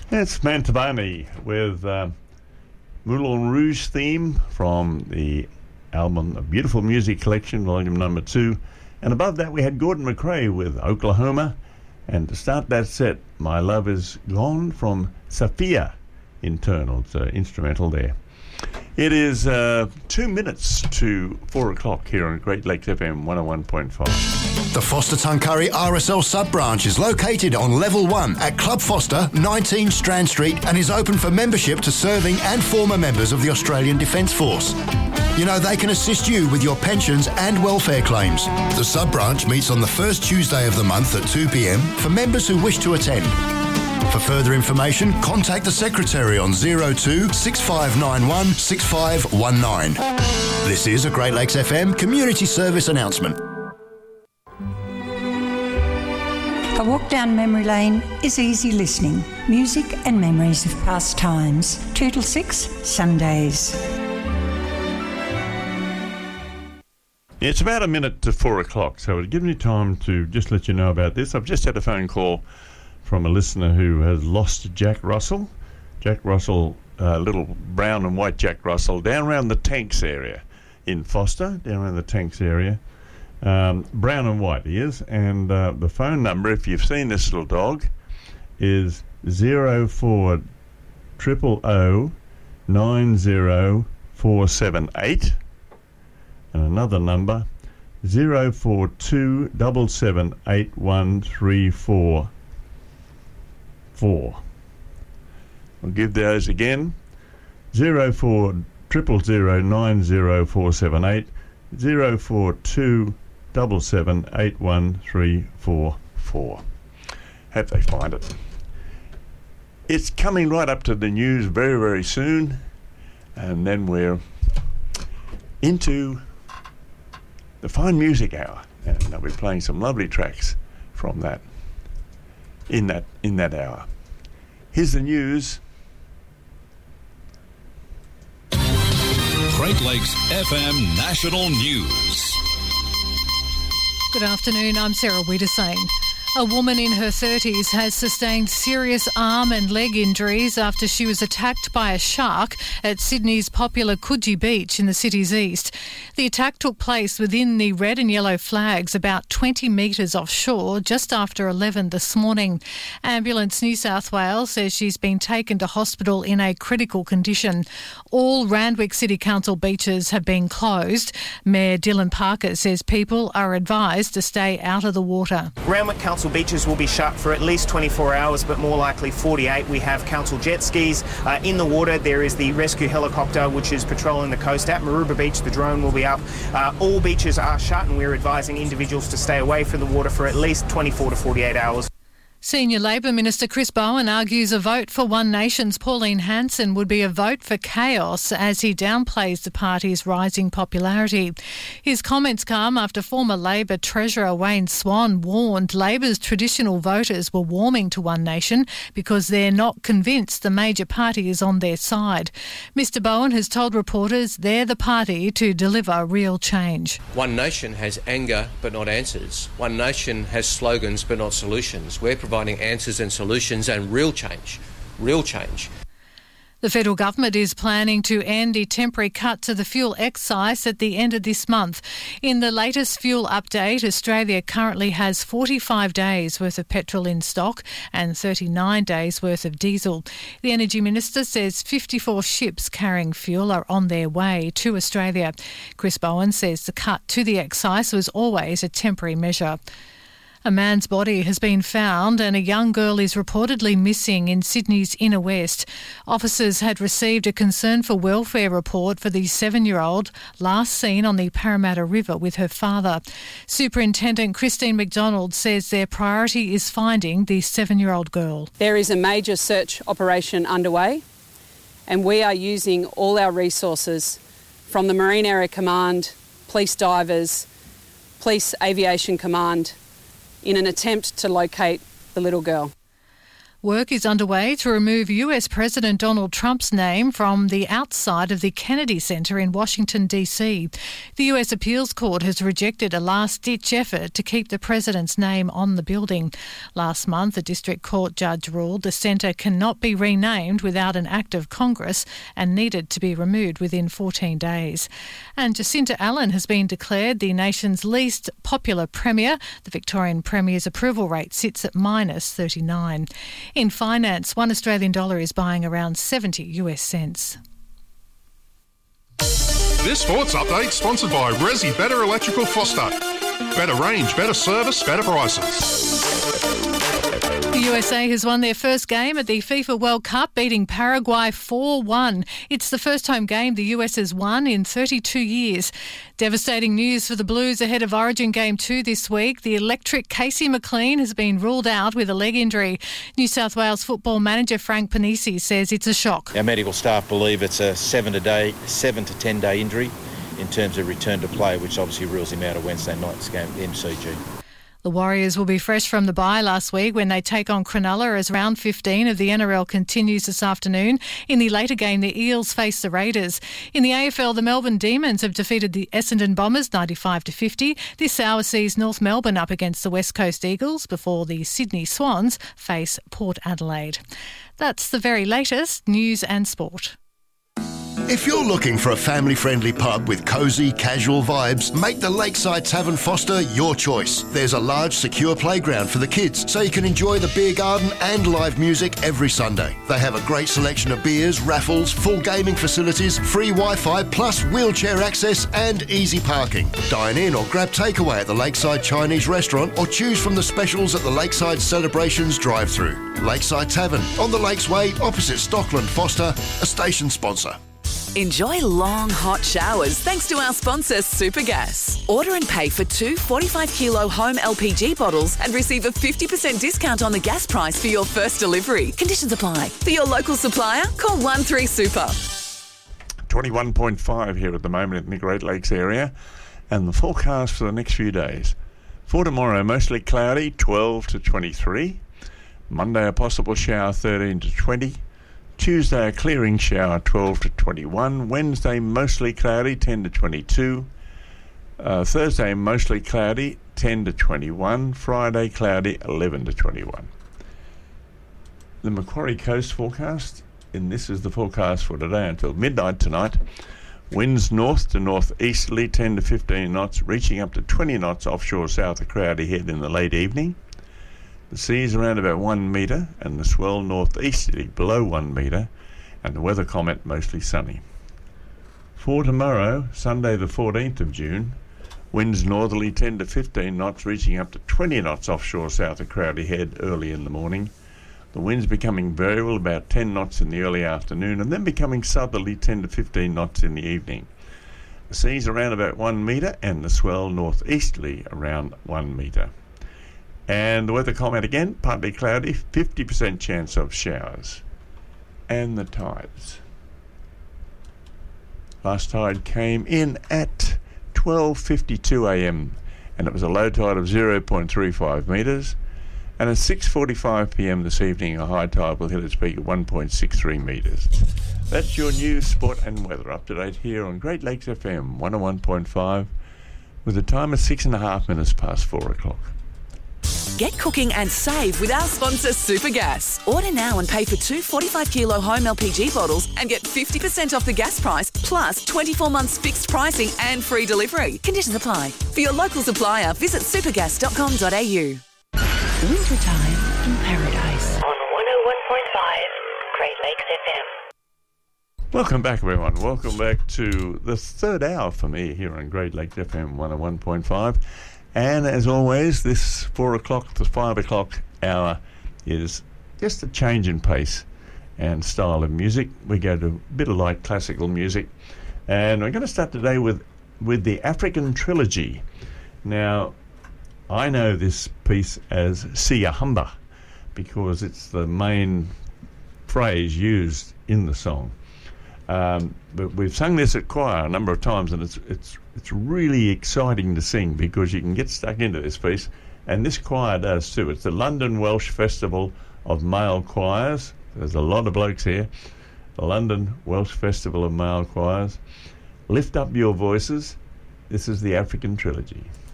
It's Mantovani with Moulin Rouge theme from the album A Beautiful Music Collection, volume number 2. And above that we had Gordon McRae with Oklahoma. And to start that set, My Love Is Gone from Sophia Internal. It's instrumental there. It is 2 minutes to 4 o'clock here on Great Lakes FM 101.5. The Foster Tuncurry RSL sub-branch is located on Level 1 at Club Foster, 19 Strand Street, and is open for membership to serving and former members of the Australian Defence Force. You know, they can assist you with your pensions and welfare claims. The sub-branch meets on the first Tuesday of the month at 2 p.m. for members who wish to attend. For further information, contact the Secretary on 02 6591 6519. This is a Great Lakes FM community service announcement. A walk down memory lane is easy listening. Music and memories of past times. 2 till 6, Sundays. It's about a minute to 4 o'clock, so it'll give me time to just let you know about this. I've just had a phone call from a listener who has lost Jack Russell. Jack Russell, little brown and white Jack Russell, down around the Tanks area in Foster, down around the Tanks area. Brown and white he is, and the phone number, if you've seen this little dog, is 0400 90478, and another number 042 778134. I'll give those again: 0400 90478, 042 778134. Hope they find it. It's coming right up to the news very, very soon, and then we're into the Fine Music Hour, and I'll be playing some lovely tracks from that in that hour. Here's the news. Great Lakes FM National News. Good afternoon, I'm Sarah Wiedersane. A woman in her 30s has sustained serious arm and leg injuries after she was attacked by a shark at Sydney's popular Coogee Beach in the city's east. The attack took place within the red and yellow flags about 20 metres offshore just after 11 this morning. Ambulance New South Wales says she's been taken to hospital in a critical condition. All Randwick City Council beaches have been closed. Mayor Dylan Parker says people are advised to stay out of the water. Randwick Council beaches will be shut for at least 24 hours, but more likely 48. We have council jet skis in the water. There is the rescue helicopter which is patrolling the coast. At Maroubra Beach, the drone will be up. All beaches are shut, and we're advising individuals to stay away from the water for at least 24 to 48 hours. Senior Labor Minister Chris Bowen argues a vote for One Nation's Pauline Hanson would be a vote for chaos as he downplays the party's rising popularity. His comments come after former Labor Treasurer Wayne Swan warned Labor's traditional voters were warming to One Nation because they're not convinced the major party is on their side. Mr Bowen has told reporters they're the party to deliver real change. One Nation has anger but not answers. One Nation has slogans but not solutions. We're providing answers and solutions and real change. Real change. The federal government is planning to end a temporary cut to the fuel excise at the end of this month. In the latest fuel update, Australia currently has 45 days worth of petrol in stock and 39 days worth of diesel. The Energy Minister says 54 ships carrying fuel are on their way to Australia. Chris Bowen says the cut to the excise was always a temporary measure. A man's body has been found and a young girl is reportedly missing in Sydney's inner west. Officers had received a concern for welfare report for the 7-year-old last seen on the Parramatta River with her father. Superintendent Christine McDonald says their priority is finding the 7-year-old girl. There is a major search operation underway, and we are using all our resources from the Marine Area Command, Police Divers, Police Aviation Command, in an attempt to locate the little girl. Work is underway to remove US President Donald Trump's name from the outside of the Kennedy Center in Washington, D.C. The US Appeals Court has rejected a last-ditch effort to keep the president's name on the building. Last month, a district court judge ruled the center cannot be renamed without an act of Congress and needed to be removed within 14 days. And Jacinta Allen has been declared the nation's least popular premier. The Victorian premier's approval rate sits at -39. In finance, $1 Australian is buying around 70 US cents. This sports update sponsored by Resi Better Electrical Foster. Better range, better service, better prices. The USA has won their first game at the FIFA World Cup, beating Paraguay 4-1. It's the first home game the US has won in 32 years. Devastating news for the Blues ahead of Origin Game 2 this week. The electric Casey McLean has been ruled out with a leg injury. New South Wales football manager Frank Panisi says it's a shock. Our medical staff believe it's a 7 to 10 day injury in terms of return to play, which obviously rules him out of Wednesday night's game at the MCG. The Warriors will be fresh from the bye last week when they take on Cronulla as round 15 of the NRL continues this afternoon. In the later game, the Eels face the Raiders. In the AFL, the Melbourne Demons have defeated the Essendon Bombers 95-50. This hour sees North Melbourne up against the West Coast Eagles before the Sydney Swans face Port Adelaide. That's the very latest news and sport. If you're looking for a family-friendly pub with cosy, casual vibes, make the Lakeside Tavern Foster your choice. There's a large, secure playground for the kids, so you can enjoy the beer garden and live music every Sunday. They have a great selection of beers, raffles, full gaming facilities, free Wi-Fi, plus wheelchair access and easy parking. Dine in or grab takeaway at the Lakeside Chinese restaurant or choose from the specials at the Lakeside Celebrations drive-through. Lakeside Tavern, on the Lakes Way, opposite Stockland Foster, a station sponsor. Enjoy long, hot showers thanks to our sponsor, Supergas. Order and pay for 2 45-kilo home LPG bottles and receive a 50% discount on the gas price for your first delivery. Conditions apply. For your local supplier, call 13-SUPER. 21.5 here at the moment in the Great Lakes area, and the forecast for the next few days. For tomorrow, mostly cloudy, 12 to 23. Monday, a possible shower, 13 to 20. Tuesday, a clearing shower, 12 to 21. Wednesday, mostly cloudy, 10 to 22. Thursday, mostly cloudy, 10 to 21. Friday, cloudy, 11 to 21. The Macquarie Coast forecast, and this is the forecast for today until midnight tonight. Winds north to northeasterly, 10 to 15 knots, reaching up to 20 knots offshore south of Crowdy Head in the late evening. The sea is around about 1 metre and the swell northeasterly below 1 metre, and the weather comment mostly sunny. For tomorrow, Sunday the 14th of June, winds northerly 10 to 15 knots reaching up to 20 knots offshore south of Crowdy Head early in the morning. The winds becoming variable about 10 knots in the early afternoon and then becoming southerly 10 to 15 knots in the evening. The sea's around about 1 metre and the swell northeasterly around 1 metre. And the weather comment again, partly cloudy, 50% chance of showers. And the tides. Last tide came in at 12:52 a.m. and it was a low tide of 0.35 metres. And at 6:45 p.m. this evening, a high tide will hit its peak at 1.63 metres. That's your news, sport and weather up to date here on Great Lakes FM 101.5 with a time of 6.5 minutes past 4 o'clock. Get cooking and save with our sponsor, Supergas. Order now and pay for 2 45-kilo home LPG bottles and get 50% off the gas price, plus 24 months fixed pricing and free delivery. Conditions apply. For your local supplier, visit supergas.com.au. Wintertime in Paradise. On 101.5 Great Lakes FM. Welcome back, everyone. Welcome back to the third hour for me here on Great Lakes FM 101.5. And as always, this 4 o'clock to 5 o'clock hour is just a change in pace and style of music. We go to a bit of light classical music. And we're going to start today with the African Trilogy. Now, I know this piece as Siyahamba because it's the main phrase used in the song. But we've sung this at choir a number of times, and it's really exciting to sing because you can get stuck into this piece, and this choir does too. It's the London Welsh Festival of Male Choirs. There's a lot of blokes here. The London Welsh Festival of Male Choirs. Lift up your voices. This is the African Trilogy.